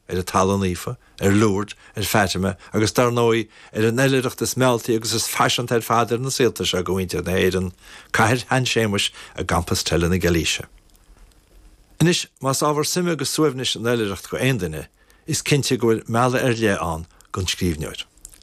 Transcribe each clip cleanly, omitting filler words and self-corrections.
a talannífa, Lourdes, Fatima, agus dar nói an eileachtas meltaí agus is fashion fadar na síalta se go bhainte na éan caiir han séimeis a gampas tell na Galíse. Inis, mas ábhar sime agus suamhnis an eileacht go aon duine, is cinnte go bhfuil mealla lé an gon scríbneoir.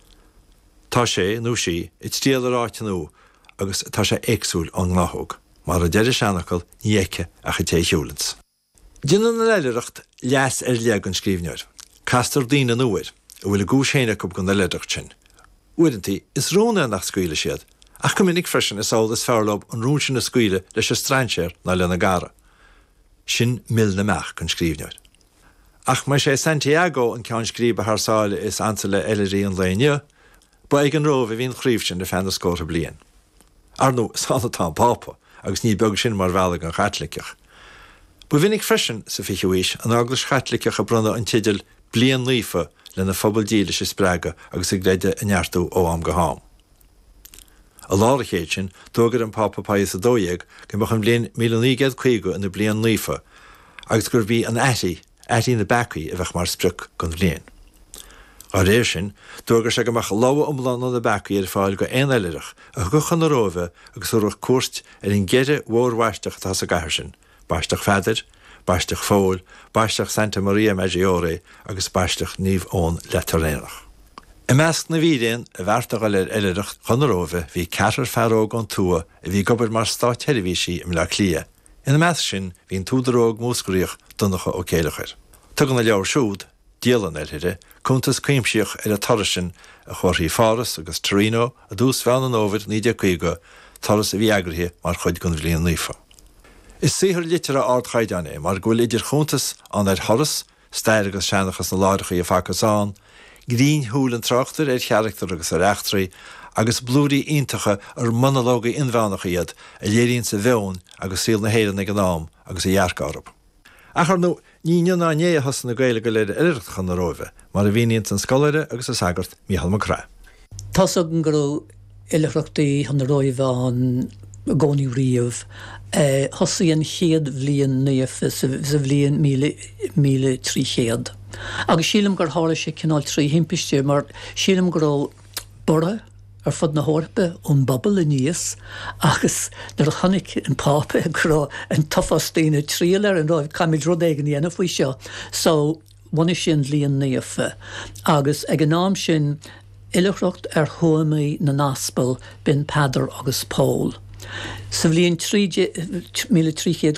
Tá sé, nó sí, it stíal aráitinú agus tá sé éagsúil an nglathóg, mar a deidir seanachil níice a chu téisiúlans. Dinan na eileacht leas lé gon scríbneoir. Castar dína nuair, a bhfuil a gúséine go gon eileacht sin. Uidantí, is róna nach scuile siad, ach go minic freisin is áil is fearlob an rún sin na scuile leis a strainséir na lena gara. Sin mil na meach gon scríbneoir. Ach mai sé Santiago an ceann scríbe thsáile is ansala eileirí an léine, ba ag an róh a bhíon chríomh sin de fan na scóta blian. Ar nó sána tá pápa, agus ní beag sin mar bhealach an chatliciach. Bu vinnig freisin sa fichiúis an aglas chatliciach a brunna an tiidir blian lífa le na phobal díle sé sprága agus ag gréide a neartú ó am go hám. A lára chéad sin, dógur an pápa páis a dóiag go mach an blian 1950 in na blian lífa, agus gur bhí an étí na bacaí a bheith mar spruc gon blian. A réir sin, dógur se go mach láha omlan na bacaí ar fáil go aon eileach a chuchan na róbh agus uach cuast ar an gceide mhórhaisteach tá sa gaiir sin, baisteach feidir, baisteach fóil, baisteach Santa Maria Maggiore agus baisteach níomh ón Letorénach. I measc na bhídéon a bharrteach ar eileach chun na róbh hí ceatar fearóg an tua a bhí gobar mar stá televísí im le clia. Ina measc sin hín túdaróg múscaríoch dunacha ó céalachir. Tugan na leabhar siúd, díalan éire, cúntas cuimseoch ar a tarasin a chuirthaí Fáras agus Torino a dús bhean an óvid 19 taras a bhí agrathe mar chuid gon bhliain lífa. Is sihir litere ardchaidane, mar go idir chuntas an Horas, steir agus seanachas na láiricha a facasán, grín húlan trachtar chearachtar agus a reachtraí, agus blúdaí iontacha ar monológa inmheannacha iad a léiríonn sa bheon agus síl na héireann ag an nám agus a dhearcárab. Achar nó ní ná né hasan na gaile go léir eireachchan na róbh, mar a bhíonn an scoláire agus a sagart Mícheál Mac Rath. Tás an gurú eileachtaí an na róibh an gcónaí riamh, thosaí an chéad bhliain nuamh sa bhliain 1300. Agus sílam gur hála sé cinál trí himpiiste, mar sílam gur bora ar fud na hórpa ón bobbal a níos, agus nar a chonig an pápa gur an tofastína tríal ar an ráibh caimid rodégan dhéanamh faoi seo. So, bhaine sin bhliain nuamh, agus ag an nám sin eileachreacht ar thuamaí na naspal bin Peadar agus Pól. Sa bhliain 1350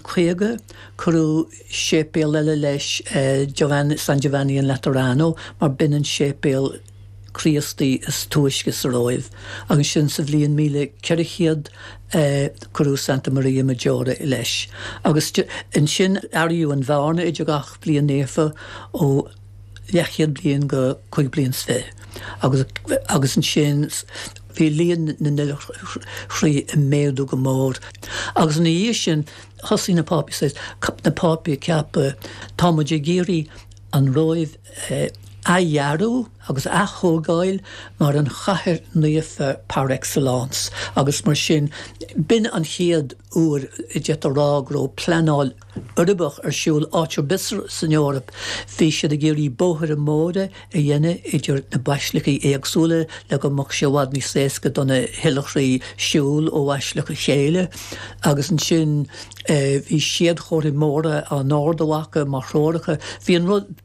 curú sépéal eile leis San Giovanni an Laterano, mar bin an sépéal Christi is tuaisce sa róibh. Agus sin sa bhliain 1400 curú Santa Maria Maggiore leis. Agus in sin ariú an bharna idir gach bliain néfa ó lechiad bliain go 5 bliain sfé. Agus an sin bhí líon na chrí i méadú go mór. Agus na dhé sin, thosaí na pápi says, na pápi ceapa támuid géirí an róibh a dhearú agus a thógáil mar an chathair nuamh par excellence. Agus mar sin bin an chéad úr I dteat a rágró pleanáil uribach ar siúil áitear bisr san Eorp, bhí siad a géirí bóthar a móda a dhéine idir na baislicí éagsúla le go mach seohad ní séasca donna hiilechraí siúil ó baislicha chéile. Agus an sin bhí siad chóirí móra an nádahacha mar chróiricha, bhí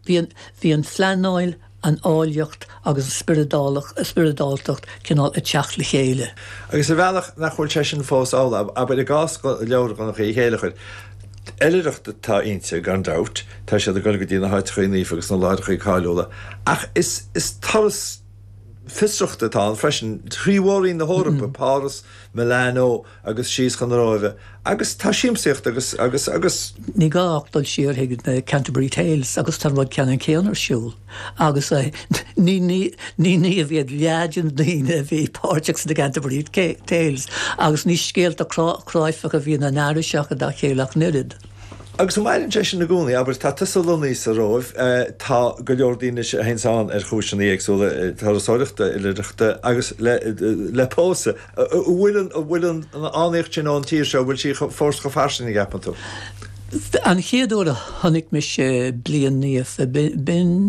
an phleanáil an áiliocht agus spiridáltacht cinál a teach le chéile. Agus a bhealach nach chuil sé sin fós ála, a bud a gás leabhar gan í chéile chuir. Eileachta tá aonsa gan dat, tá sé a go dtína háitchaí agus na láirichaí cáileola. Ach is taras fistruachta tá freisin tríhóirí na hórapa, Páras, Milano agus síos gan ráibh, agus tá siimsaocht agus Ní gáachtal siar hiigid na Canterbury Tales agus tá rud ceann céanar siúil. Agus ní a bhíad leadjin daoine bhí páirteach na Canterbury Tales, agus ní scéalt a chráifa a bhí na náiriseach a dá chéalach nurid. Agus maiid sin na gúnaí, aber tá tusalóní sa róibh, tá go leordíine héinsáin ar chúisina éagsúla táráireachta ileireachta agus le pósa. Bhfuil an ánéocht sin an tíir seo, bhfuil sí fós go farsin I gapantú. An chéadúra tháinig me sé bliain níomh bin